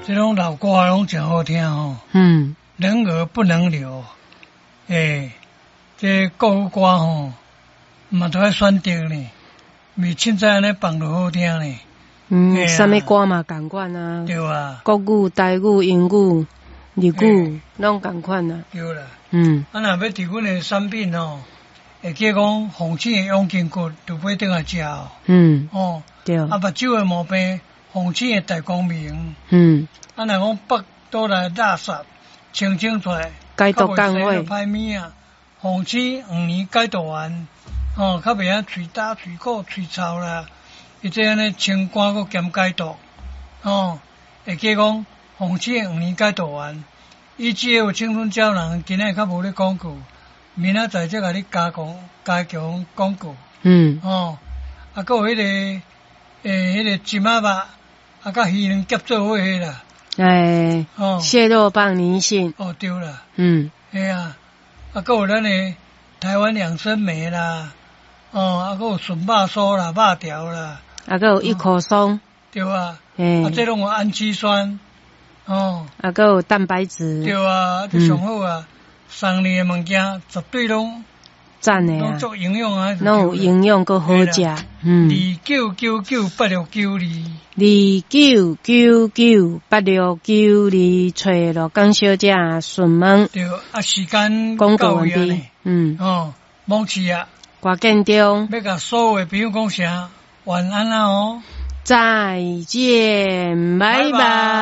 这种老歌拢真好听吼。人而不能留，这国语歌吼，嘛都要选择呢，未凊彩安尼放就好听呢。 啥物歌嘛共款啊？ 对啊。 国语、台语、英语、日语，拢共款啊。 对啦。啊，若要伫阮的产品吼，会记讲红青的养筋骨，就买倒来食哦。哦。对。啊，目睭的毛病，红青的大光明。啊，若讲腹肚内垃圾清出来， 解毒降火。 歹物啊，红青黄年解毒丸，哦，较袂晓喙焦、喙苦、喙臭啦。伊这安尼清肝阁兼解毒，哦，会记讲红青黄年解毒丸。伊只有青春胶囊，今仔较无咧广告，明仔载再甲你加强广告。哦，啊，阁有迄个迄个金仔肉，啊，甲鱼卵夹做伙迄啦。 蟹肉棒泥性。 哦，对啦。哎呀，啊，阁有咱的台湾养生梅啦，哦，啊，阁有笋肉酥啦、肉条啦， 啊，阁有一口松。 对啊。啊，这拢有氨基酸。哦。 啊，阁有蛋白质。 对啊，这上好啊，送你的物件绝对拢赞的啊， 拢足营养啊， 拢有营养阁好食。29998692，29998692，找罗江小姐询问。 对，啊，时间广告完毕。 哦，忘记啊。 挂建中。 要甲所有的朋友讲声晚安啦哦。 再见，拜拜。